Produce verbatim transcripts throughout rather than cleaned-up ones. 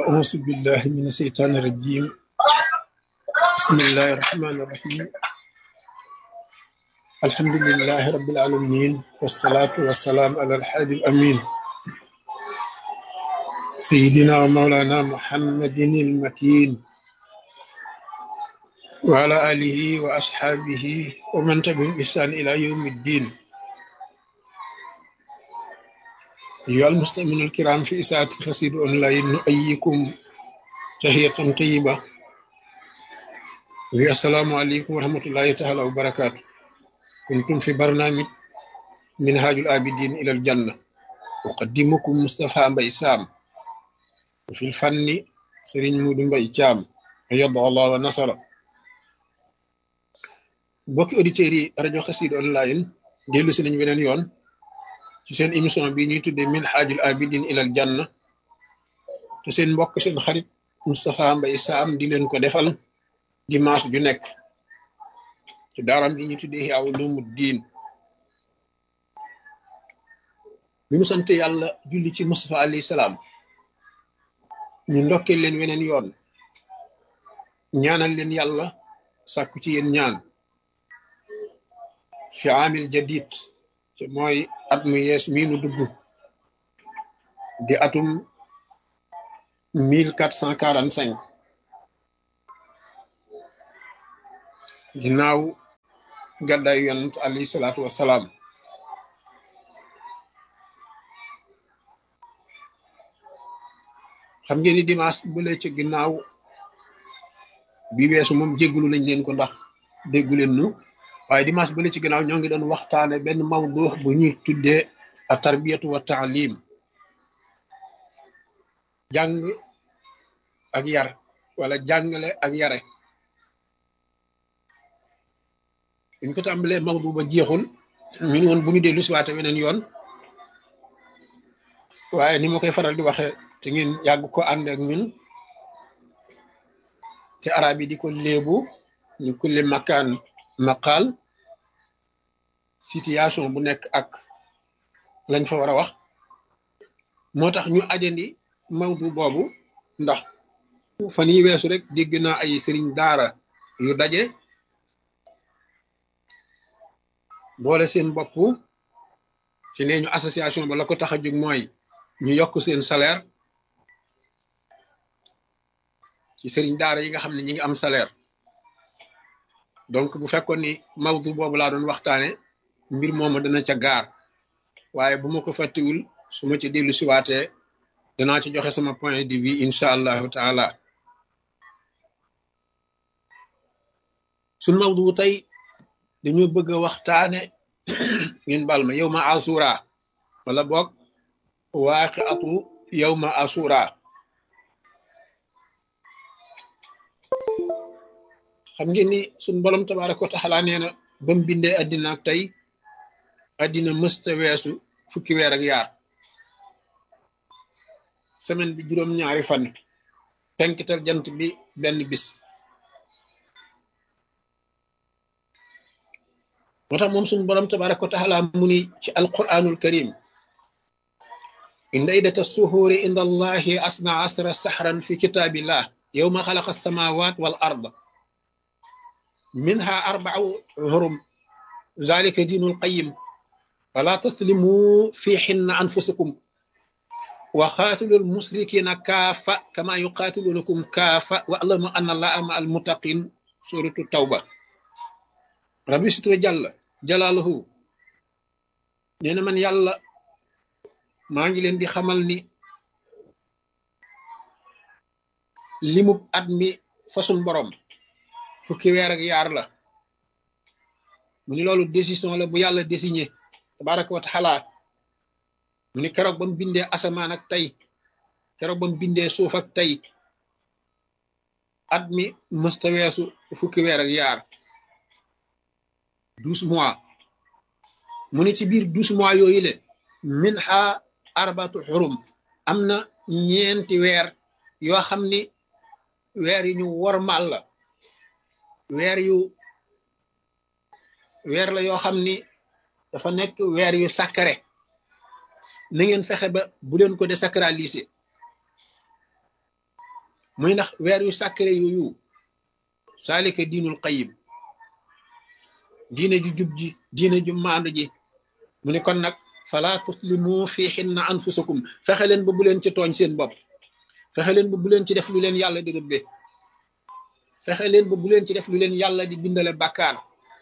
أعوذ بالله من الشيطان الرجيم. بسم الله الرحمن الرحيم. الحمد لله رب العالمين، والصلاة والسلام على الحادي الأمين سيدنا ومولانا محمد المكين وعلى آله وأصحابه ومن تبعهم بإحسان إلى يوم الدين. أيها المستمعون الكرام، في إذاعة القصيدة أونلاين نؤيكم تحية طيبة. السلام عليكم ورحمة الله تعالى وبركاته. كنتم في برنامج منهاج العابدين إلى الجنة، أقدمكم مصطفى مباي سام، وفي الفن سيرين مودو مباي تيام أيد الله ونصر. بوكي أوديتيري راديو قصيدة أونلاين ديلو سي نين بنين يون ci seen émission bi ñuy tuddee Minhajul Abidin ilal Janna, te seen mbokk seen xarit Moustapha Mbaye Sam di leen ko defal dimanche ju nekk ci daaram bi ñuy tuddee Ihya Ulumuddin. bi mu sant yàlla julli ci Moustapha alayhi salaam, ñu ndokkee leen weneen yoon, ñaanal leen yàlla, sàkku ci yéen ñaan fi amil jadid, te mooy at mu yees mii nu dugg di atum mille quatre cent quarante cinq ginnaaw gàddaayu yonent alayhi salaatu wassalaam. xam ngeen ni dimanche bu lee ci ginnaaw bi weesu moom jéggulu lañ leen ko ndax déggu leen nu, waaye dimanche bu lee ci ginnaaw ñoo ngi doon waxtaane benn mawdu bu ñuy tuddee a tarbiyatu wa taalim, jàng ak yar wala jàngale ak yare. buñ ko tàmbalee mawdu ba jeexul ñu ne woon bu ñu dellu si waate weneen yoon, waaye ni ma koy faral di waxe te ngeen yàgg ko ànd ak ñun, te arab yi di ko léebu ñu kulli makaan maqaal, situation bu nekk ak lañ fa war a wax. moo tax ñu ajandi mawdu boobu ndax fan yi weesu rek dégg naa ay sëriñ daara yu daje boole seen bopp ci nee ñu association ba la ko tax a jóg mooy ñu yokk seen salaire ci sëriñ daara yi nga xam ne ñi ngi am salaire. donc bu fekkoon ni mawdu boobu laa doon waxtaane, mbir moomu dana ca gaar, waaye bu ma ko fàttiwul su ma ci dellu siwaatee danaa ci joxe sama point de vue incha allahu taala. suñ mawdu tey dañoo bëgg a waxtaane ngeen baal ma yow ma asura, wala boog waaqiatu yow ma asura. xam ngeen ni suñ borom tabaraka wa taala nee na ba mu bindee addina ak tey, addina mësta weesu fukki weer ak yaar, semaine bi juróom-ñaari fan, penkital jant bi benn bis. moo tax moom suñ borom tabaraka wa taala mu ni ci alquranul karim, inda iddata suhuuri inda allahi asna asra sahran fi kitaabillah yawma xalaqa samawat wal ard minha arbau hurum zalika diinul qayyim fala taslimu fihinna anfusakum wa qatilul musrikina kaafa kama yuqatilunakum kaafa wa alamu anna allaha ma al muttaqin. suratu tawba. rabbi sitwa jalla jalaaluhu nee na man yàlla maa ngi leen di xamal ni limub at mi façon borom fukki weer ak yaar la. mu ni loolu décision la bu yàlla désigné tabaraka wa taala. mu ni keroog ba mu bindee asamaan ak tey, keroog ba mu bindee suuf ak tey, at mi mësta weesu fukki weer ak yaar, douze mois. mu ni ci biir douze mois yooyu le minha arbatu xurum, am na ñeenti weer yoo xam ni weer yu ñu wormaal la, weer yu weer la yoo xam ni dafa nekk weer yu sacré. na ngeen fexe ba bu leen ko désacraliser. muy ndax weer yu sàkkare yooyu saalika diinul qayyim diine ju jub ji diine ju maandu ji mu ne kon nag fala tuslimu fi hinna anfusakum fexe leen ba bu leen ci tooñ seen bopp fexe leen ba bu leen ci def lu leen yàlla di rëbbe fexe leen ba bu leen ci def lu leen yàlla di bindale bàkkaar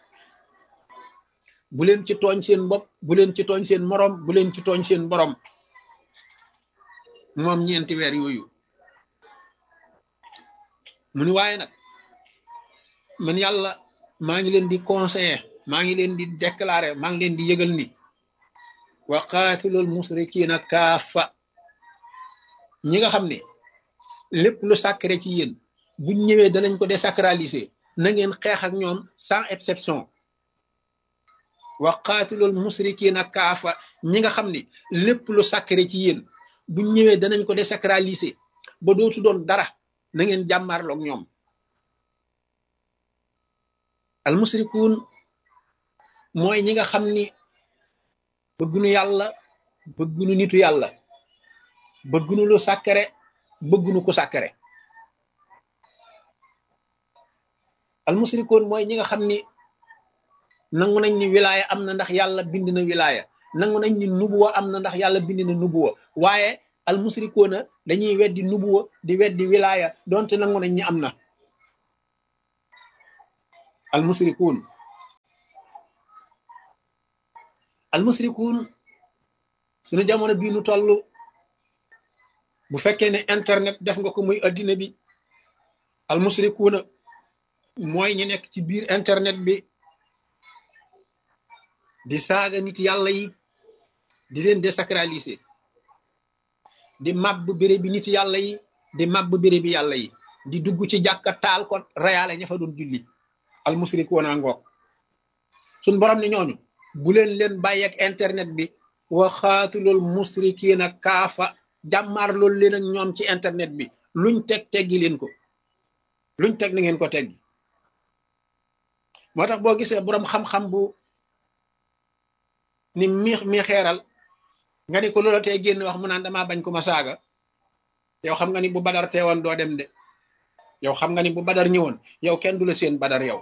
bu leen ci tooñ seen bopp bu leen ci tooñ seen morom bu leen ci tooñ seen borom moom ñeenti weer yooyu mu ni waaye nag man yàlla maa ngi leen di conseiller maa ngi leen di déclarer maa ngi leen di yëgal ni wa qaatilul musrikiina kaafa ñi nga xam ne lépp lu sacré ci yéen buñ ñëwee danañ ko désacraliser na ngeen xeex ak ñoom sans exception wa qaatilul musrikiina kaafa ñi nga xam ne lépp lu sacré ci yéen buñ ñëwee danañ ko désacraliser ba dootu doon dara na ngeen jàmmaarloog ñoom al musrikuun mooy ñi nga xam ni bëggunu yàlla bëggunu nitu yàlla bëggunu lu sàkkare bëggunu ku sàkkare al musrikuun mooy ñi nga xam ni nangu nañ ni wilaaya am na ndax yàlla bind na wilaaya nangu nañ ni nubuwa am na ndax yàlla bind na nubuwa waaye al musrikuuna dañuy weddi nubuwa di weddi wilaaya donte nangu nañ ni am na al musrikuun al musrikuun suñu jamono bii nu toll bu fekkee ne internet def nga ko muy addina bi al musrikuuna mooy ñu nekk ci biir internet bi di saaga nit yàlla yi di leen désacraliser di màbb béréb bi nit yàlla yi di màbb béréb bi yàlla yi di dugg ci jàkka taal ko reyaale ña fa doon julli al musrikuuna ngoog suñ borom ne ñooñu bu leen leen bàyyeeg internet bi wa xaatulul musrikiina kaafa jàmmaar loolu leen ak ñoom ci internet bi luñ teg teggi leen ko luñ teg na ngeen ko teggi moo tax boo gisee boroom xam-xam bu ni miix mi xeeral nga ni ko loola tey génn wax mu naan damaa bañ ko ma saaga yow xam nga ni bu badar teewoon doo dem de yow xam nga ni bu badar ñëwoon yow kenn du la seen badar yow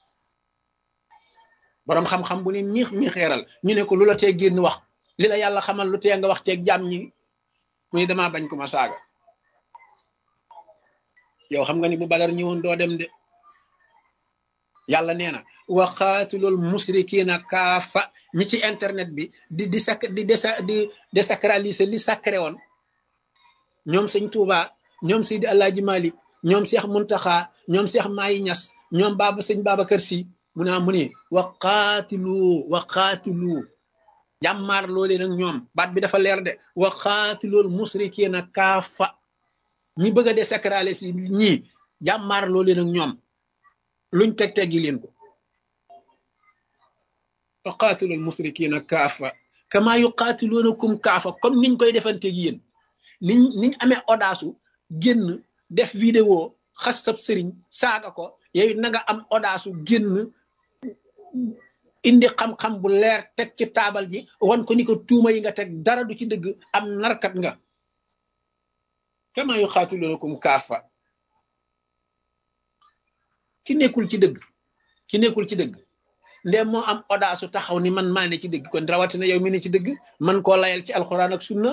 boroom xam-xam bu ni miix mi xeeral ñu ne ko loola tey génn wax li la yàlla xamal lu tee nga wax ceeg jàmm ñi mu ni damaa bañ ko ma saaga yow xam nga ni bu badar ñëwoon doo dem de yàlla nee na wa xaatilul musrikiina kaafa ñi ci internet bi di di sac di desa di désacraliser li sacré woon ñoom sëñ Tuuba ñoom Seydi Alaaji Malik ñoom Seex Muntaxa ñoom Seex Maayi Ñas ñoom baaba sëñ Babacar Si mu naa mu ni wa qaatilu wa qaatilu jàmmaar loolee nag ñoom baat bi dafa leer de wa qaatilul musrikiina kaafa ñi bëgg a désacraliser ñii jàmmaar loolee nag ñoom luñ teg teggi leen ko wa qaatilul musrikiina kaafa kama yuqaatiluunakum kaafa comme niñ koy defanteeg yéen niñ niñ amee audace génn def vidéo xas sab sëriñ saaga ko yow na nga am audace génn indi xam-xam bu leer teg ci taabal ji wan ko ni ko tuuma yi nga teg dara du ci dëgg am narkat nga kama yuqaatiluunakum kaafa ki nekkul ci dëgg ki nekkul ci dëgg ndem moo am audace taxaw ni man maa ne ci dëgg kon rawatina yow mi ne ci dëgg man koo layal ci alxuraan ak sunna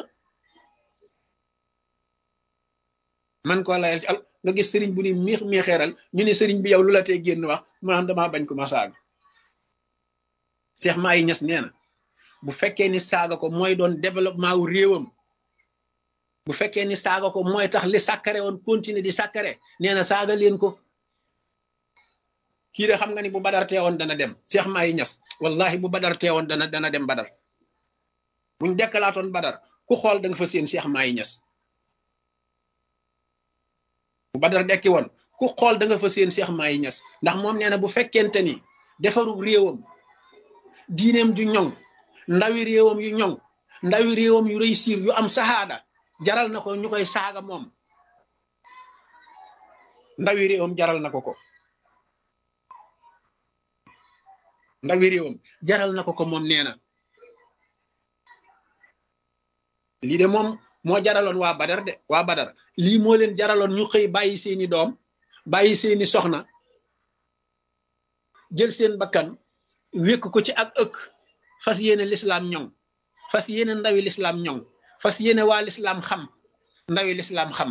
man koo layal ci al nga gis sëriñ bu ni miix miixeeral ñu ne sëriñ bi yow lu la tee génn wax mu naan damaa bañ ko ma saaga Seex Maayi Ñas nee na bu fekkee ni saaga ko mooy doon développement wu réewam bu fekkee ni saaga ko mooy tax li sàkkare woon continuer di sàkkare nee na saaga leen ko kii de xam nga ni bu badar teewoon dana dem Seex Maayi Ñas wallahi bu badar teewoon dana dana dem badar buñ dekkalaatoon badar ku xool da nga fa seen Seex Maayi Ñas bu badar dekki woon ku xool da nga fa seen Seex Maayi Ñas ndax moom nee na bu fekkente ni defaru réewam diineem ju ñoŋ ndawi réewam yu ñoŋ ndawi réewam yu réussir yu am sahaada jaral na ko ñu koy saaga moom ndawi réewam jaral na ko ko ndawi réewam jaral na ko ko moom nee na lii de moom moo jaraloon waa badar de waa badar lii moo leen jaraloon ñu xëy bàyyi seeni doom bàyyi seeni soxna jël seen bakkan wékk ko ci ak ëkk fas yéene lislaam ñoŋ fas yéene ndawi lislaam ñoŋ fas yéene waa lislaam xam ndawi lislaam xam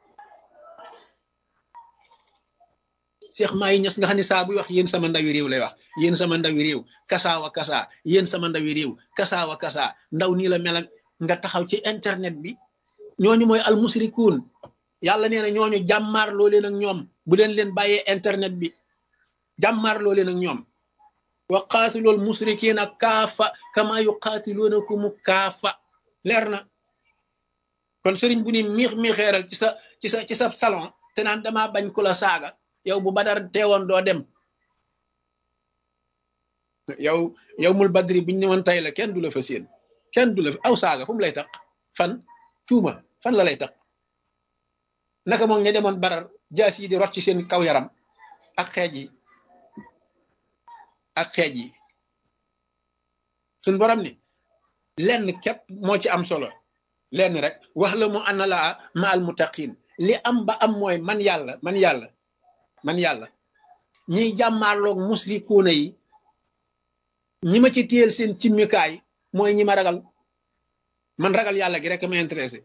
Cheikh Mahi Niass nga xam ne saa buy wax yéen sama ndawi réew lay wax yéen sama ndawi réew kasaawa kasaa yéen sama ndawi réew kasaawa kasaa ndaw nii la mel nga taxaw ci internet bi ñooñu mooy almusrikuun yàlla nee na ñooñu jàmmaar loo leen ak ñoom bu leen leen bàyyee internet bi jàmmaar loo leen ak ñoom wa qaatilool musrikiina kaafa kama yuqaatiluunakum kaafa leer na kon sëriñ bu ni miix miixeeral ci sa ci sa ci sa salon te naan damaa bañ ku la saaga yow bu badar teewoon doo dem yow yow mul badri biñ ne woon tey la kenn du la fa séen kenn du la fa aw saaga fu mu lay tax fan tuuma fan la lay tax naka moom ña demoon badar jaas yi di rot ci seen kaw yaram ak xeej yi ak xeej yi suñ borom ni lenn képp moo ci am solo lenn rek wax la mu ana laa ma al muttaqin li am ba am mooy man yàlla man yàlla man yàlla ñiy jàmmaarloog musrikuuna yi ñi ma ci téyel seen cimmikaay mooy ñi ma ragal man ragal yàlla gi rek ma intéressé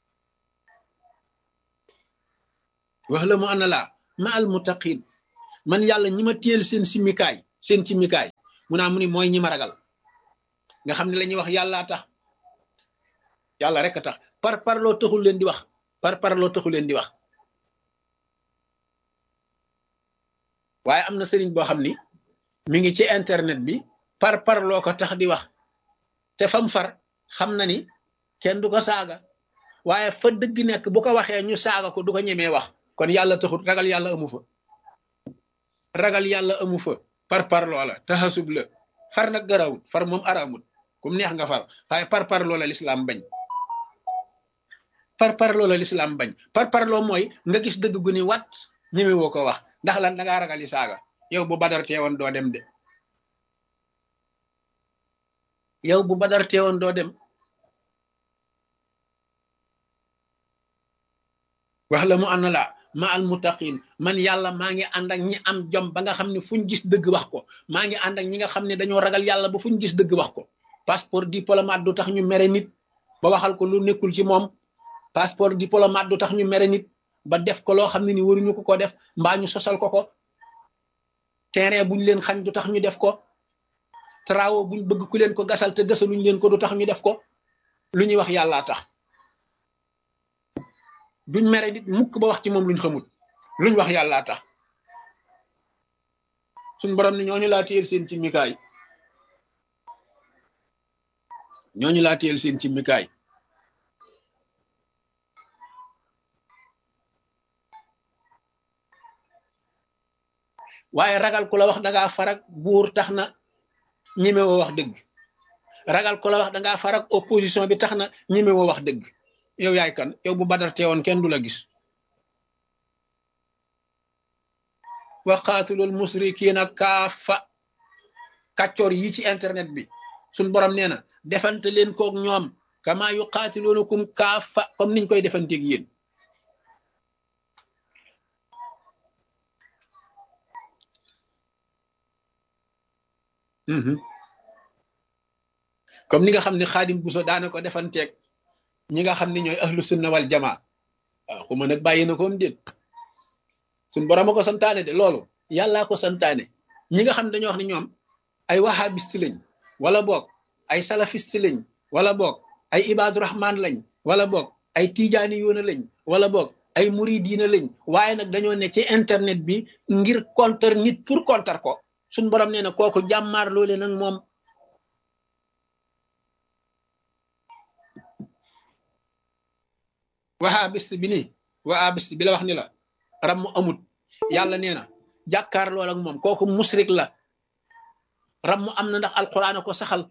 wax la mu ana laa ma al muttaqin man yàlla ñi ma téyel seen simmikaay seen cimmikaay mu naa mu ni mooy ñi ma ragal nga xam ne la ñuy wax yàllaa tax yàlla rek a tax par par loo taxul leen di wax par par loo taxul leen di wax waaye am na sëriñ boo xam ni mi ngi ci internet bi par par loo ko tax di wax te fam far xam na ni kenn du ko saaga waaye fa dëgg nekk bu ko waxee ñu saaga ko du ko ñemee wax kon yàlla taxut ragal yàlla amu fa ragal yàlla amu fa par par loola taxasub la far nag garawut far moom araamut kum neex nga far waaye par par loola lislaam bañ par par loola lislaam bañ par par loo mooy nga gis dëgg gu ni wat ñeme woo ko wax ndax lan da ngaa ragali saaga yow bu badar teewoon doo dem de yow bu badar teewoon doo dem wax la mu ànd la ma al muttaqin man yàlla maa ngi ànd ak ñi am jom ba nga xam ne fuñ gis dëgg wax ko maa ngi ànd ak ñi nga xam ne dañoo ragal yàlla ba fuñ gis dëgg wax ko passeport diplomate du tax ñu mere nit ba waxal ko lu nekkul ci moom passeport diplomate du tax ñu mere nit ba def ko loo xam ne ni waruñu ko ko def mbaa ñu sosal ko ko terrain buñ leen xañ du tax ñu def ko travaux buñ bëgg ku leen ko gasal te gasaluñ leen ko du tax ñu def ko lu ñuy wax yàllaa tax duñ mere nit mukk ba wax ci moom luñ xamul luñ wax yàllaa tax suñ borom ni ñooñu laa téyel seen ci mikaay ñooñu laa téyel seen ci mikaay waaye ragal ku la wax dangaa farak buur tax na ñemewoo wax dëgg ragal ku la wax dangaa farak opposition bi tax na ñemewoo wax dëgg yow yaay kan yow bu badar teewoon kenn du la gis wa qaatilul musrikiina kaafa kàccoor yi ci internet bi suñ borom nee na defante leen koog ñoom kama yuqaatiluunakum kaafa comme niñ koy defanteeg yéen comme ni nga xam ne xaadim buso daana ko defanteeg ñi nga xam ne ñooy ahlu sunna wal jamaa waaw xuma nag bàyyi na koom déet suñ borom a ko santaane de loolu yàllaa ko santaane ñi nga xam ne dañoo wax ne ñoom ay wahabiste lañ wala boog ay salafiste lañ wala boog ay ibaadu rahman lañ wala boog ay tijaani yoona lañ wala boog ay muridiina lañ waaye nag dañoo ne ci internet bi ngir contre nit pour contre ko suñ borom nee na kooku jàmmaar loole nag moom wahabiste bi nii wahabiste bi la wax ni la ram amut yàlla nee na jàkkaar lool ak moom kooku musrik la ram am na ndax alquran ko saxal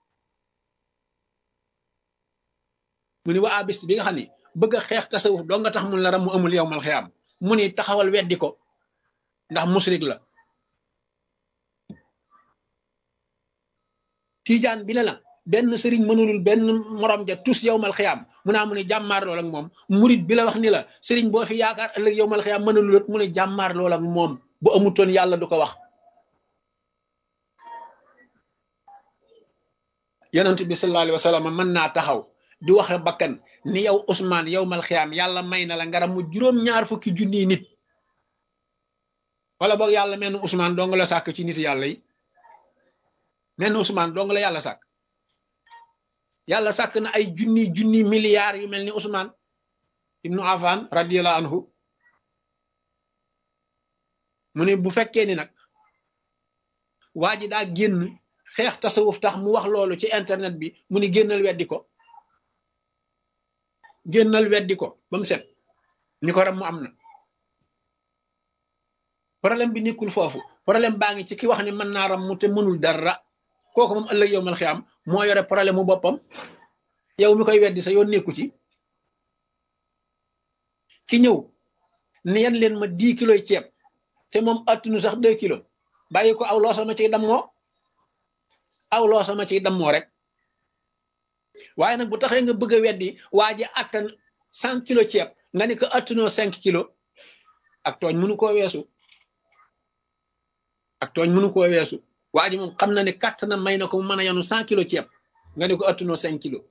mu ni wahabiste bi nga xam ni bëgg a xeex tasawuf doo nga tax mun la ram amul yow mal xiyaam mu ni taxawal weddi ko ndax musrik la tijaan bi ne la benn sëriñ mënulul benn morom ja tus yowmal xiyaam mu naa mu ne jàmmaar lool ak moom murit bi la wax ni la sëriñ boo fi yaakaar ëllëg yowmal xiyaam mënulul mu ne jàmmaar lool ak moom bu amutoon yàlla du ko wax yonent bi sallallahu alayhi wa sallam mën naa taxaw di waxe bakkan ni yow Ousmane yowmal xiyaam yàlla may na la ngaram mu juróom-ñaar fukki junniy nit wala boog yàlla menn Ousmane dong la sàkk ci nit yàlla yi menn Ousmane dong la yàlla sàkk yàlla sàkk na ay junni junni milliards yu mel ni Ousmane ibnu Affan radiyallahu anhu mu ne bu fekkee ni nag waa ji daa génn xeex tasawuf tax mu wax loolu ci internet bi mu ni génnal weddi ko génnal weddi ko ba mu set ni ko ram mu am na problème bi nekkul foofu problème baa ngi ci ki wax ni mën naa ram mu te mënul dara kooku moom ëllëg yow mal xiyaam moo yore problème mu boppam yow mi koy weddi sa yoon nekku ci ki ñëw ni yan leen ma dix kilos yi ceeb te moom attunu sax deux kilos bàyyi ko aw loo sama ciy dammoo aw loo sama ciy dammoo rek waaye nag bu taxee nga bëgg a weddi waa ji attan cent kilos ceeb nga ni ko attunoo cinq kilos ak tooñ mënu koo weesu ak tooñ mënu koo weesu waa ji moom xam na ne kàtt na may na ko mu mën a yanu cent kilos ceeb nga ne ko attunoo cinq kilos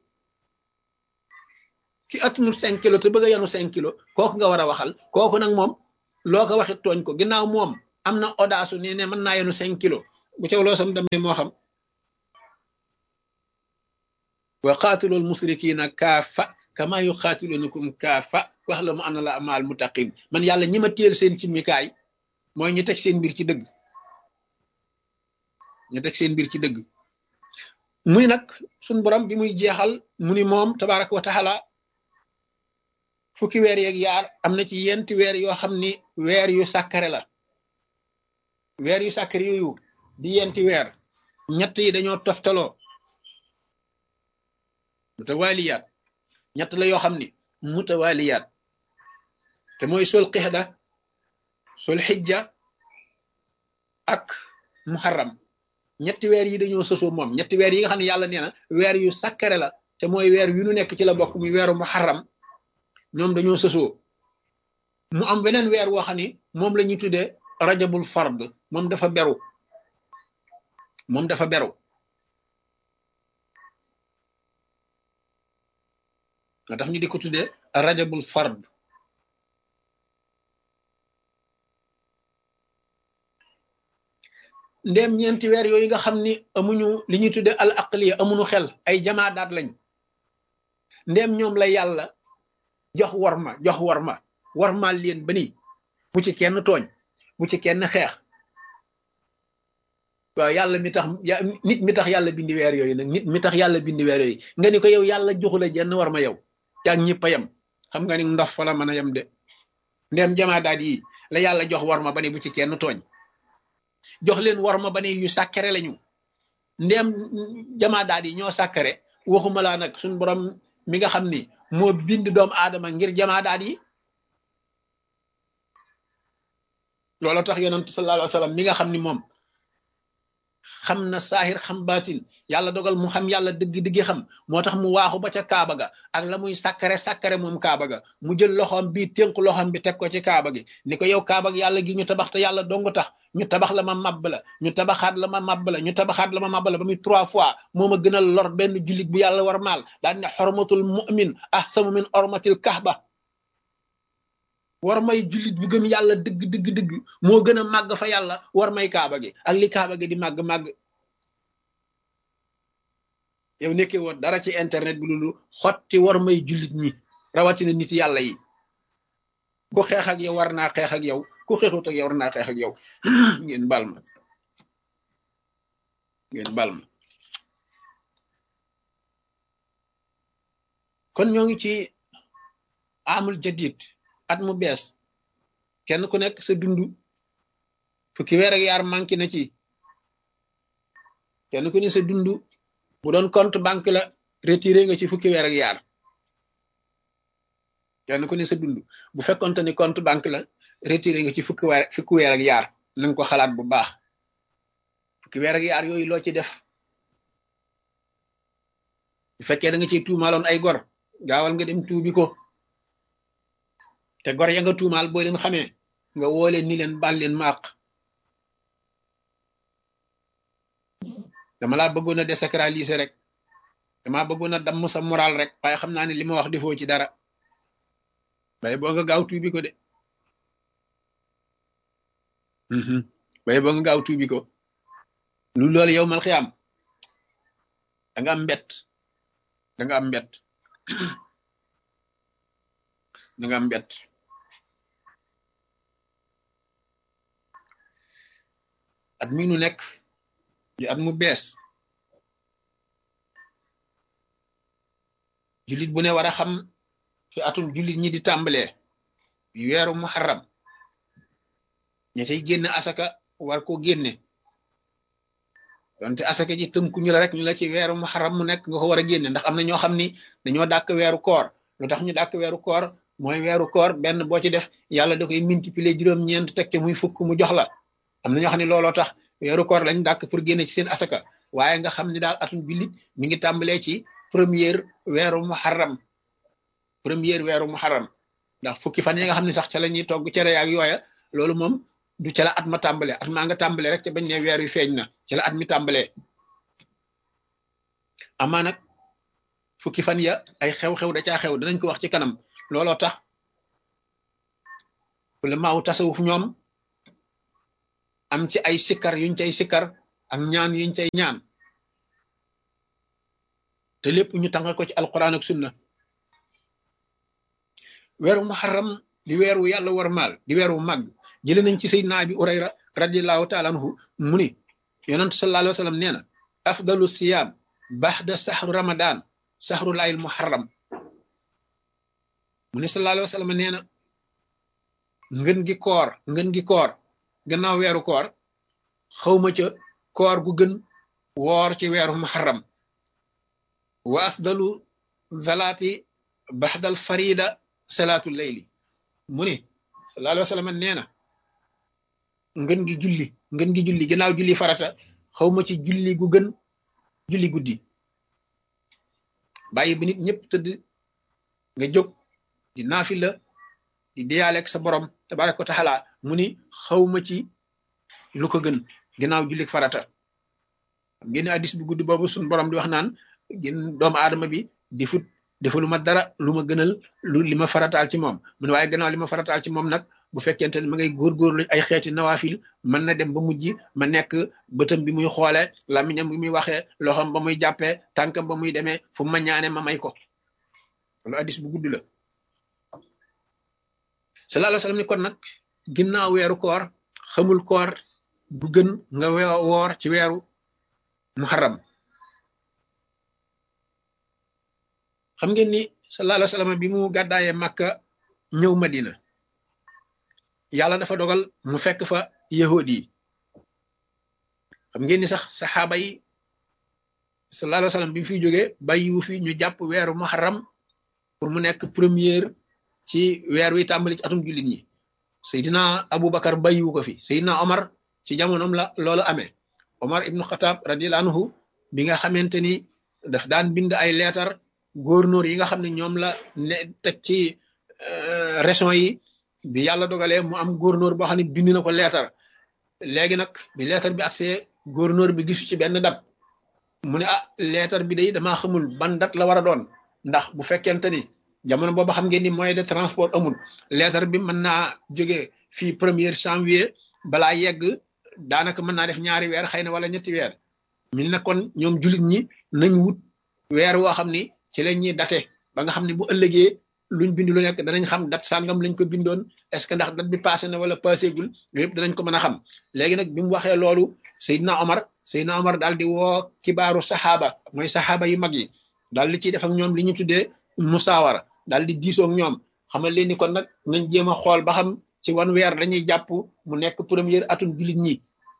ki attunul cinq kilos te bëgg a yanu cinq kilos kooku nga war a waxal kooku nag moom loo ko waxit tooñ ko ginnaaw moom am na audace ni ne mën naa yanu cinq kilos bu caw loo sam demee moo xam wa qaatilul musrikiina kaafa kama yuqaatilunakum kaafa wax la mu ana la amaal muttaqin man yàlla ñi ma téel seen ci mikaay mooy ñu teg seen mbir ci dëgg ñu teg seen mbir ci dëgg mu ni nag suñ borom bi muy jeexal mu ni moom tabaraka wa taala fukki weer yeeg yaar am na ci yenti weer yoo xam ni weer yu sàkkare la weer yu sàkkare yooyu di yenti weer ñett yi dañoo toftaloo mutawaliyaat ñett la yoo xam ni mutawaliyaat te mooy sol qixda sol xijja ak muharram ñetti weer yi dañoo sosoo moom ñetti weer yi nga xam ne yàlla nee na weer yu sàkkare la te mooy weer yu nu nekk ci la bokk muy weeru muharram ñoom dañoo sosoo mu am weneen weer woo xam ni moom la ñuy tuddee rajabul fard moom dafa beru moom dafa beru nga tax ñu di ko tuddee rajabul fard ndéem ñeenti weer yooyu nga xam ni amuñu li ñuy tuddee al aqliya amuñu xel ay jamaadaat lañ ndéem ñoom la yàlla jox warma jox warma warmaal leen ba ni bu ci kenn tooñ bu ci kenn xeex waaw yàlla mi tax nit mi tax yàlla bindi weer yooyu nag nit mi tax yàlla bindi weer yooyu nga ni ko yow yàlla joxu la jenn warma yow yaa ngi ñëpp a yem xam nga ni ndof fa la mën a yem de ndéem jamaadaat yi la yàlla jox warma ba ni bu ci kenn tooñ jox leen warma ba ni yu sàkkare lañu ndéem jamaadaat yi ñoo sàkkare waxuma laa nag suñ borom mi nga xam ni moo bind doomu aadama ngir jamaadaat yi loolu tax yonent sallallahu alayhi wa sallam mi nga xam ni moom xam na saahir xam baatin yàlla dogal mu xam yàlla dëgg-dëgg xam moo tax mu waaxu ba ca kaaba ga ak la muy sàkkare sàkkare moom kaaba ga mu jël loxoom bii tënk loxoom bi teg ko ci kaaba gi ni ko yow kaaba gi yàlla gi ñu tabax te yàlla dong tax ñu tabax la ma mabb la ñu tabaxaat la ma mabb la ñu tabaxaat la ma mabb la ba muy trois fois moo ma gënal lor benn jullit bu yàlla war maal daal ne xormatul mu'min ahsanu min ormatil kahba war may jullit bu gëm yàlla dëgg dëgg dëgg moo gën a màgg fa yàlla war may kaaba gi ak li kaaba gi di màgg màgg yow nekkee woon dara ci internet bi loolu xotti war may jullit ñi rawatina nit yàlla yi ku xeex ak yow war naa xeex ak yow ku xeexut ak yow war naa xeex ak yow ngeen bal ma ngeen bal ma kon ñoo ngi ci amul jadid at mu bees kenn ku nekk sa dund fukki weer ak yaar manqué na ci kenn ku ne sa dund bu doon compte banque la retiré nga ci fukki weer ak yaar kenn ku ne sa dund bu fekkonte ni compte banque la retiré nga ci fukki weer fukki weer ak yaar na nga ko xalaat bu baax fukki weer ak yaar yooyu loo ci def bu fekkee da nga ciy tuumaaloon ay gor gaawal nga dem tuubi ko te gor ya nga tuumaal boo leen xamee nga woo leen ni leen baal leen ma àq dama laa bëggoon a désacraliser rek dama bëggoon a damm sa moral rek waaye xam naa ne li ma wax defoo ci dara bay boo nga gaaw tuubi ko de bay boo nga gaaw tuubi ko lu loolu yow mal xiyaam da nga am mbett da nga am mbett da nga am mbett at mi nu nekk di at mu bees jullit bu ne war a xam fi atum jullit ñi di tàmbalee weeru muharram ña cay génn asaka war ko génne donte asaka ji tënkuñu la rek ñu la ci weeru muharram mu nekk nga ko war a génne ndax am na ñoo xam ni dañoo dàkk weeru koor lu tax ñu dàkk weeru koor mooy weeru koor benn boo ci def yàlla da koy multiplier juróom-ñeent teg ca muy fukk mu jox la am na ñoo xam ne looloo tax weeru koor lañ dàkk pour génne ci seen asaka waaye nga xam ni daal atum jullit mi ngi tàmbalee ci première weeru muharram première weeru muharram ndax fukki fan yi nga xam ne sax ca la ñuy togg cere ak yooya loolu moom du ca la at ma tàmbalee at maa nga tàmbalee rek ca bañ ne weer wi feeñ na ca la at mi tàmbalee amaa nag fukki fan ya ay xew-xew da caa xew danañ ko wax ci kanam looloo tax wala maaw tasawuf ñoom am ci ay sikkar yuñ cay sikkar ak ñaan yuñ cay ñaan te lépp ñu tànga ko ci alquran ak sunna weeru muharram di weeru yàlla war maal di weeru màgg jële nañ ci sayyidina abi urayra radiallahu taala anhu mu ni yonent sallallahu alayhi wa sallam nee na afdalu siyaam baxda saxru ramadan saxru laayil muharram mu ni sallallahu alayhi wa sallam nee na ngën gi koor ngën gi koor gannaaw weeru koor xawma ca koor gu gën woor ci weeru muharram wa afdalu zalaati baxdal farida salaatu layli mu ni sallallahu alayhi wa sallam nee na ngën gi julli ngën gi julli gannaaw julli farata xawma ci julli gu gën julli guddi bàyyi bi nit ñëpp tëdd nga jóg di naafila di deyaaleeg sa borom tabaraka wa taala mu ni xawma ci lu ko gën gannaaw julli farata génn addis bi guddi boobu suñ borom di wax naan gën doomu aadama bi di fut defalu ma dara lu ma gënal lu li ma farataal ci moom mu ne waaye gannaaw li ma farataal ci moom nag bu fekkente ne ma ngay góorgóorlu ay xeeti nawaafil mën na dem ba mujj ma nekk bëtam bi muy xoole làmmiñam bi muy waxee loxam ba muy jàppee tànkam ba muy demee fu ma ñaane ma may ko loolu addis bu gudd la sallallahu alayhi wa sallam ni kon nag ginnaaw weeru koor xamul koor bu gën nga woor ci weeru muharram xam ngeen ni sallallahu alayhi wa sallam bi mu gàddaayee Makka ñëw Madina yàlla dafa dogal mu fekk fa yahud yi xam ngeen ni sax saxaaba yi sallallahu alayhi wa sallam bi mu fiy jógee bàyyiwu fi ñu jàpp weeru muharram pour mu nekk première ci weer wi tàmbali ci atum jullit ñi Seydina Aboubacar bàyyiwu ko fi Seydina Omar ci jamonoom la loolu amee Omar ibnu Xataab radiyallahu anhu bi nga xamante ni daf daan bind ay leetar gouverneur yi nga xam ne ñoom la ne teg ci région yi bi yàlla dogalee mu am gouverneur boo xam ne bind na ko leetar léegi nag bi leetar bi agsee gouverneur bi gisu ci benn dat mu ne ah leetar bi day damaa xamul ban dat la war a doon ndax bu fekkente ni jamono boobu xam ngeen ni moyen de transport amul leetar bi mën naa jóge fii premier janvier balaa yegg daanaka mën naa def ñaari weer xëy na wala ñetti weer ñu ne kon ñoom jullit ñi nañ wut weer woo xam ni ci lañ ñuy date ba nga xam ne bu ëllëgee luñ bind lu nekk danañ xam dat sàngam lañ ko bindoon est ce que ndax dat bi passé na wala passé gul yooyu yëpp danañ ko mën a xam léegi nag bi mu waxee loolu Seydina Omar Seydina Omar daal di woo kibaaru saxaaba mooy saxaaba yu mag yi daal di ciy def ak ñoom li ñu tuddee musaawara daal di diisoo ak ñoom xamal leen ni kon nag nañ jéem a xool ba xam ci wan weer dañuy jàpp mu nekk première atum jullit ñi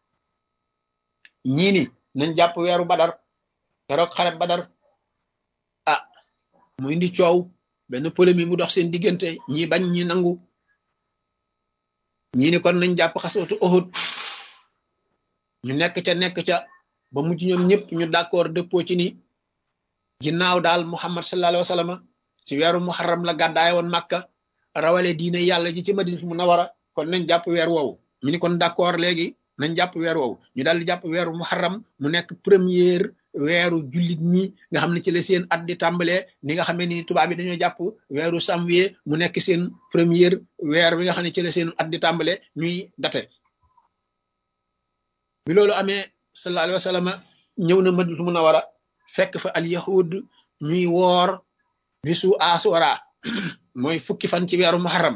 ñii ni nañ jàpp weeru badar keroog xare badar ah mu indi coow benn polémique mu dox seen diggante ñi bañ ñi nangu ñii ni kon nañ jàpp xaswatu Uhud ñu nekk ca nekk ca ba mujj ñoom ñëpp ñu d'accord dëppoo ci ni ginnaaw daal muhammad sallallahu alayhi wa sallam ci weeru muharram la gàddaay woon Makka rawale diine yàlla ji ci Madinatu Munawwara kon nañ jàpp weer woowu ñu ni kon d'accord léegi nañ jàpp weer woowu ñu daal di jàpp weeru muharram mu nekk première weeru jullit ñi nga xam ne ci la seen at di tàmbalee ni nga xamee ni tubaab bi dañoo jàpp weeru janvier mu nekk seen première weer bi nga xam ne ci la seen at di tàmbalee ñuy date bi loolu amee sallallahu alayhi wa sallam ñëw na Madinatu Munawwara fekk fa al yahud ñuy woor bisu asura mooy fukki fan ci weeru muharram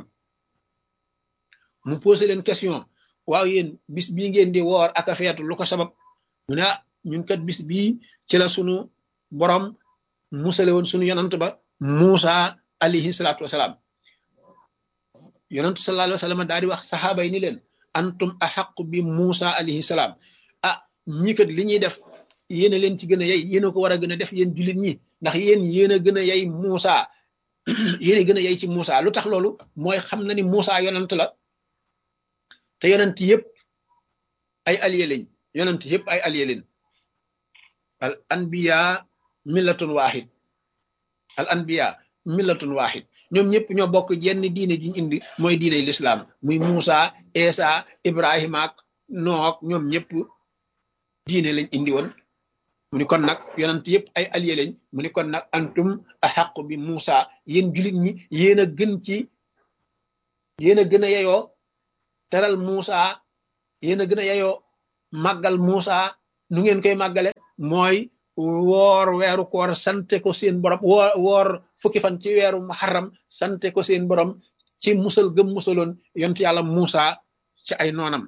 mu posé leen question waaw yéen bis bii ngeen di woor ak a feetu lu ko sabab mu ne ah ñun kat bis bii ci la sunu borom musale woon sunu yonant ba Muusa alayhi salaatu wasalaam yonantu sallallahu alayhi wa sallam daal di wax saxaaba yi ni leen antum axaqu bi Muusa alayhi salaam ah ñii kat li ñuy def yéen a leen ci gën a yey yéen a ko war a gën a def yéen jullit ñi ndax yéen yéen a gën a yey Muusa yéen a gën a yey ci Muusa lu tax loolu mooy xam na ni Muusa yonant la te yonent yëpp ay allié lañ yonent yëpp ay allié lañ al anbiya millatun wahid al anbiya millatun wahid ñoom ñëpp ñoo bokk jenn diine ji ñu indi mooy diine l'islam muy Muusa Isa Ibrahima ak Nook ñoom ñëpp diine lañ indi woon mu ni kon nag yonent yëpp ay allié lañ mu ni kon nag antum ahaqu bi Muusa yéen jullit ñi yéen a gën ci yéen a gën a yeyoo teral Muusa yéen a gën a yeyoo màggal Muusa nu ngeen koy màggale mooy woor weeru koor sante ko seen borom woor woor fukki fan ci weeru muharram sante ko seen borom ci musal gëm musaloon yonent yàlla Muusa ci ay noonam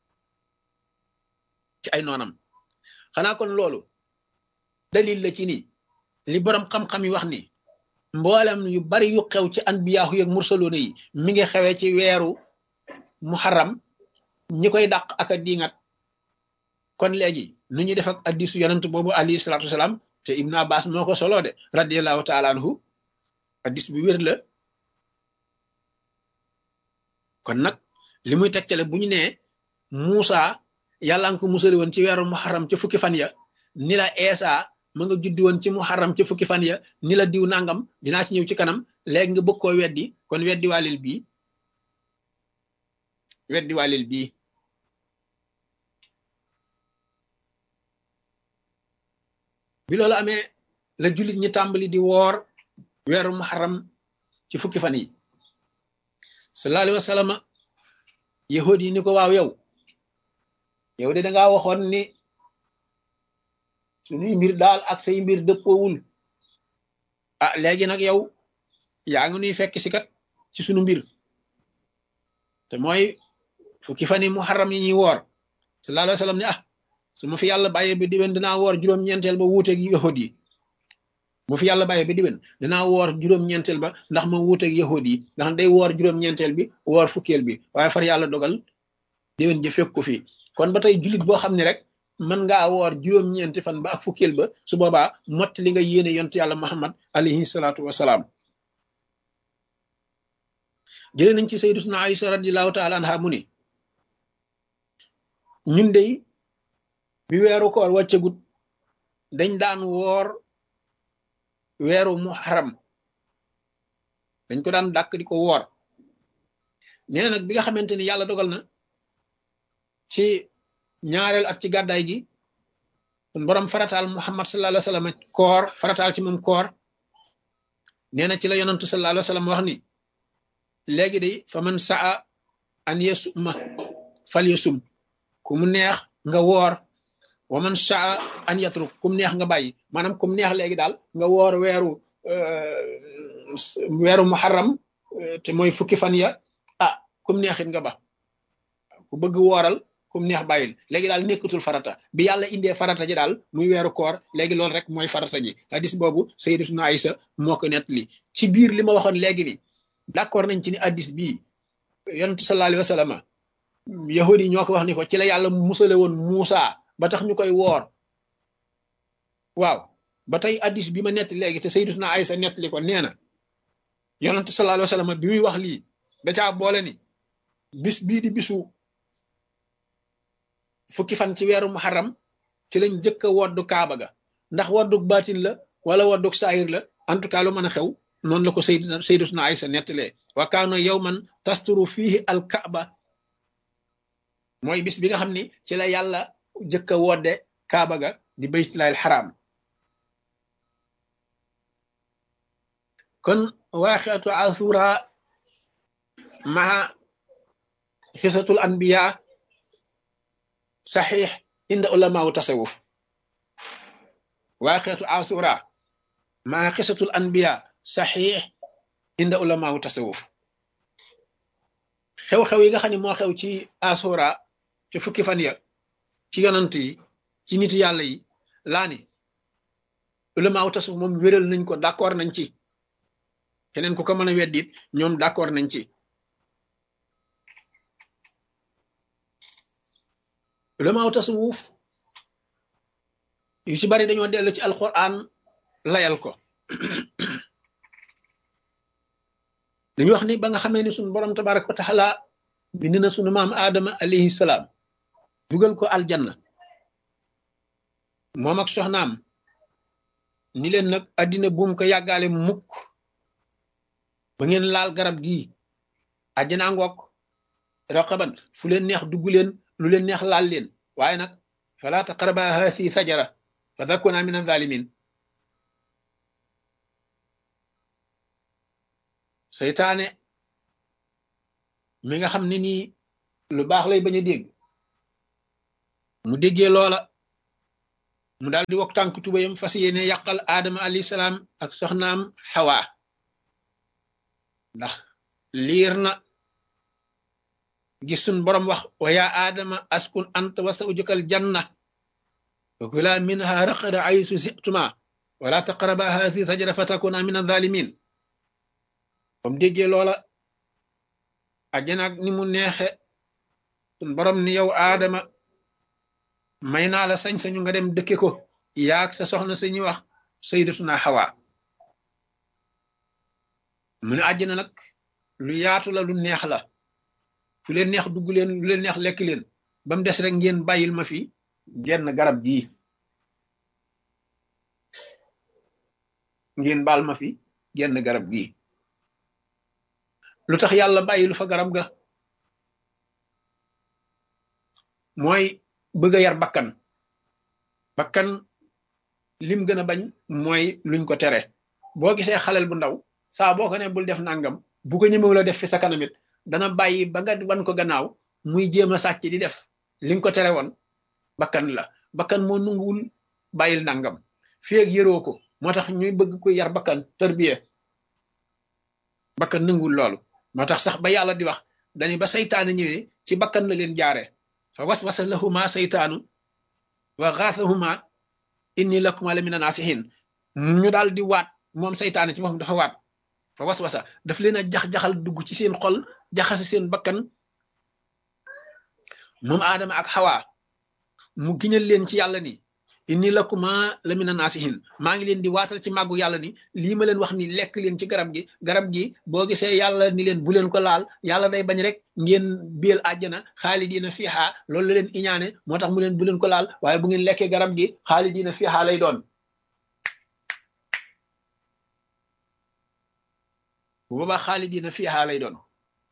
ci ay noonam xanaa kon loolu dalil la ci ni li borom xam-xam yi wax ni mboolem yu bari yu xew ci anbiyaahu yeeg mursaloona yi mi ngi xewee ci weeru muharram ñi koy dàq ak a diingat kon léegi nu ñuy def ak hadiisu yonent boobu alayhi salaatu wasalaam te Ibn Abbas moo ko solo de radiyallahu taala anhu hadiis bu wér la kon nag li muy tegtale bu ñu nee Muusa yàlla nga ko musali woon ci weeru muharram ca fukki fan ya ni la Eesa ma nga juddi woon ci muharram ca fukki fan ya ni la diw nangam dinaa ci ñëw ci kanam léegi nga bëgg koo weddi kon weddi waalil bii weddi waalil bii bi loolu amee la jullit ñi tàmbali di woor weeru muharram ci fukki fan yi sallallahu alayhi wa sallam yahud yi ni ko waaw yow yow de dangaa waxoon ni suñuy mbir daal ak say mbir dëppoowul ah léegi nag yow yaa ngi nuy fekk si kat ci sunu mbir te mooy fukki fan yi muharram yi ñuy woor sallallahu alayhi wa sallam ne ah su ma fi yàlla bàyyee ba diwen dinaa woor juróom-ñeenteel ba wuuteeg yahud yi mu fi yàlla bàyyee ba diwen dinaa woor juróom-ñeenteel ba ndax ma wuuteeg yahud yi nga xam day woor juróom-ñeenteel bi woor fukkeel bi waaye far yàlla dogal diwen ji fekk ko fii kon ba tey jullit boo xam ne rek mën ngaa woor juróom-ñeenti fan ba ak fukkeel ba su boobaa mott li nga yéene yontu yàlla Muhammad alayhi salaatu wasalaam jëlee nañ ci sayyidatuna Aïsa radiyallahu taala anha mu ni ñun dey bi weeru koor wàccagut dañ daan woor weeru muharram dañ ko daan dàkk di ko woor nee na nag bi nga xamante ni yàlla dogal na ci ñaareel at ci gàddaay gi kon borom farataal Muhammad sallallahu alayhi wa sallam koor farataal ci moom koor nee na ci la yonantu sallallahu alayhi wa sallam wax ni léegi de fa man saa an yasuma fal yasum ku mu neex nga woor wa man saa an yatruk kum neex nga bàyyi maanaam kum neex léegi daal nga woor weeru weeru muharram te mooy fukki fan ya ah kum neexit nga ba ku bëgg wooral kum neex bàyyil léegi daal nekkatul farata bi yàlla indee farata ji daal muy weeru koor léegi loolu rek mooy farata ji hadis boobu sayyidatuna Aïsa moo ko nettali ci biir li ma waxoon léegi ni d'accord nañ ci ni hadis bii yonent sallallahu alayhi wa sallam yahudi yi ñoo ko wax ni ko ci la yàlla musale woon Muusa ba tax ñu koy woor waaw ba tey hadis bi ma nett léegi te sayyidatuna Aïsa nettali ko nee na yonent sallallahu alayhi wa sallam bi muy wax lii da caa boole ni bis bii di bisu fukki fan ci weeru muharram ci lañ jëkk a woddu kaaba ga ndax woddu baatin la wala woddug saayir la en tout cas lu mën a xew noonu la ko sayyidina sayyidatuna Aysa nettalee wa kaana yawman tasturu fihi al kaaba mooy bis bi nga xam ni ci la yàlla jëkk a wodde kaaba ga di baytullaahil xaraam kon waaqiatu asura maa xisatul anbiya saxiix inda ulamaawu tasawuf waaqiatu asura maa xisatul anbiya saxiix inda ulamaawu tasawuf xew-xew yi nga xam ne moo xew ci asura ci fukki fan ya ci yonant yi ci nit yàlla yi laa ni ulamaawu tasawuf moom wéral nañ ko d'accord nañ ci keneen ku ko mën a weddit ñoom d'accord nañ ci ulamaaw tasawuf yu ci bari dañoo dellu ci alquran layal ko dañu wax ni ba nga xamee ni sunu borom tabaraka wa taala bind na sunu maam aadama alayhi salaam dugal ko aljanna moom ak soxnaam ni leen nag addina buum ko yàggaale mukk ba ngeen laal garab gii àjjana ngoog raqaban fu leen neex dugg leen lu leen neex laal leen waaye nag fala taqraba haasi sajara fa takuna min azalimin seytaane mi nga xam ne nii lu baax lay bañ a dégg mu déggee loola mu daal di wok tànk tubayam fas yéene yàqal aadama alayhi salaam ak soxnaam xawa ndax liir na gis sun borom wax wa yaa aadama askun anta wa zawjukal janna wa kula minha raqada aysu situma wala taqraba haasi sajara fa takuna min azalimin bam déggee loola ajjanaak ni mu neexe sun borom ni yow aadama may naa la sañ-sañu nga dem dëkke ko yaag sa soxna sañuy wax sayyidatuna Hawa mu ne àjjana nag lu yaatu la lu neex la fu leen neex dugg leen lu leen neex lekk leen ba mu des rek ngeen bàyyil ma fi genn garab gii ngeen baal ma fi genn garab gii lu tax yàlla bàyyilu fa garab ga mooy bëgg a yar bakkan bakkan lim gën a bañ mooy luñ ko tere boo gisee xalel bu ndaw saa boo ko ne bul def nangam bu ko ñëmewu la def fi sa kanamit dana bàyyi ba nga wan ko gannaaw muy jéem a sàcc di def li nga ko tere woon bakkan la bakkan moo nanguwul bàyyil nangam fii ak yëroo ko moo tax ñuy bëgg ko yar bakkan tërbiye bakkan nanguwul loolu moo tax sax ba yàlla di wax dañu ba saytaane ñëwee ci bakkan la leen jaare fa waswasa lahuma saytaanu wa xaasahuma inni lakuma la mina naasihin ñu daal di waat moom saytaane ci moom dafa waat fa waswasa daf leen a jax-jaxal dugg ci seen xol jaxasi seen bakkan moom aadama ak xawa mu giñal leen ci yàlla ni inni lakuma la mina naasihin maa ngi leen di waatal ci màggu yàlla ni lii ma leen wax ni lekk leen ci garab gi garab gi boo gisee yàlla ni leen bu leen ko laal yàlla day bañ rek ngeen biel àjjana xaalidiina fiihaa loolu la leen iñaane moo tax mu leen bu leen ko laal waaye bu ngeen lekkee garab gi xaalidiina fiihaa lay doon bu boobaa xaalidiina fiihaa lay doon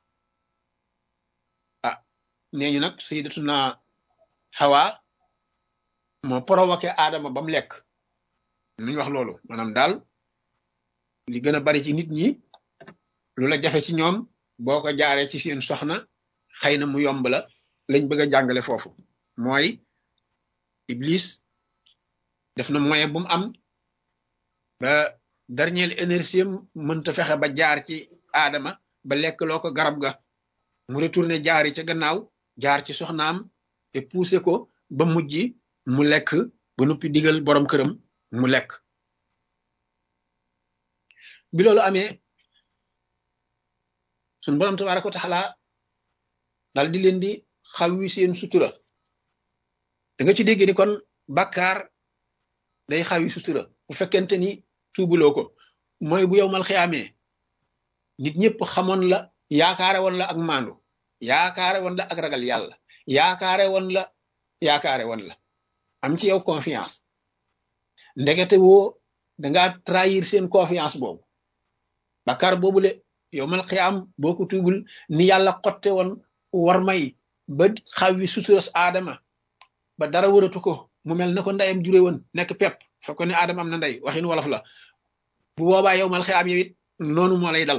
ah nee ñu nag sayyidatuna Hawa moo provoqué aadama ba mu lekk nuñ wax loolu maanaam daal li gën a bari ci nit ñi lu la jafe ci ñoom boo ko jaaree ci seen soxna xëy na mu yomb la lañ bëgg a jàngale foofu mooy Iblis def na moyen bu mu am ba dernière énergie mënta fexe ba jaar ci aadama ba lekk loo ko garab ga mu retourné jaari ca gannaaw jaar ci soxnaam te poussé ko ba mujj mu lekk ba noppi digal borom këram mu lekk bi loolu amee suñ borom tabaaraka wa taala daal di leen di xaw wi seen sutura da nga ci dégg ni kon bàkkaar day xaw yi sutura bu fekkente ni tuubuloo ko mooy bu yow mal xiyaamee nit ñëpp xamoon la yaakaare woon la ak maandu yaakaare woon la ak ragal yàlla yaakaare woon la yaakaare woon la am ci yow confiance ndegete woo dangaa trahir seen confiance boobu bakkaar boobule yow mal xiyaam boo ko tuubul ni yàlla xotte woon war may ba xaw wi suturas aadama ba dara wëratu ko mu mel na ko ndeyam jure woon nekk pepp fekk ko ne aadama am na ndey waxin wolof la bu boobaa yow mal xiyaam yow it noonu moo lay dal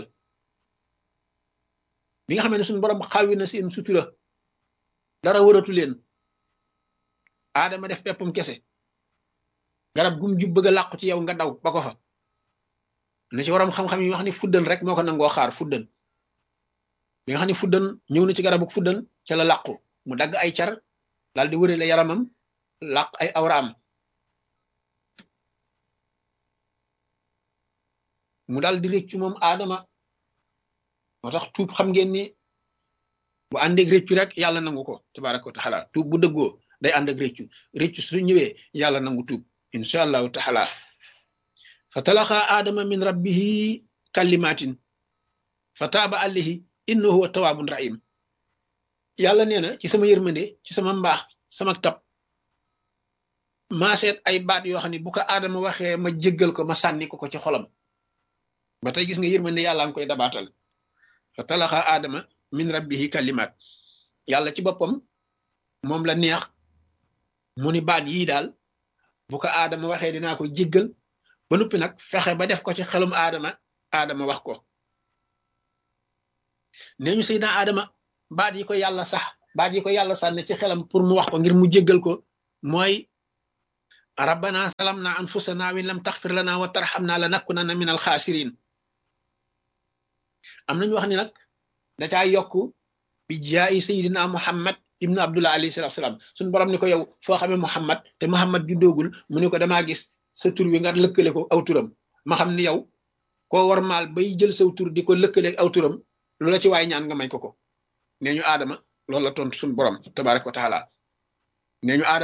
bi nga xam ne suñu borom xawi na seen sutura dara wëratu leen aadama def peppum kese garab gum jub bëgg a làqu ci yow nga daw ba ko fa na ci waram xam-xam yi wax ni fuddan rek moo ko nangoo xaar fuddan bi nga xam ne fuddan ñëw na ci garabu fuddan ca la làqu mu dagg ay car daal di wërale yaramam làq ay awraam mu daal di réccu moom aadama moo tax tuub xam ngeen ni bu àndeeg réccu rek yàlla nangu ko tabaraka wa taala tuub bu dëggoo day ànd ak réccu réccu su ñëwee yàlla nangu tuub insha allahu taala fa talaqa aadama min rabbihi kalimatin fa taaba alayhi innahu huwa tawaabun rahim yàlla nee na ci sama yërmande ci sama mbaax sama tab maa seet ay baat yoo xam ne bu ko aadama waxee ma jéggal ko ma sànni ko ko ci xolam ba tey gis nga yërmande yàlla nga koy dabaatal fa talaqa aadama min rabbihi kalimat yàlla ci boppam moom la neex mu ni baat yii daal bu ko aadama waxee dinaa ko jéggal ba noppi nag fexe ba def ko ci xelum aadama aadama wax ko nee ñu Seydina aadama baat yi ko yàlla sax baat yi ko yàlla sànne ci xelam pour mu wax ko ngir mu jéggal ko mooy rabbana salamna anfusana wa in lam taxfir lana wa tarhamna lanakunanna min alxaasirin am nañu wax ni nag da caa yokk bi jaayi Seydina Muhammad ibnu Abdullah alayhi salatu salaam suñu borom ni ko yow foo xamee Muhammad te Muhammad juddoogul mu ni ko damaa gis sa tur wi nga lëkkale ko aw turam ma xam ni yow koo war maal bay jël saw tur di ko lëkkale aw turam lu la ci waay ñaan nga may ko ko nee ñu aadama loolu la tontu suñu borom tabaraka wa taala nee ñu aadama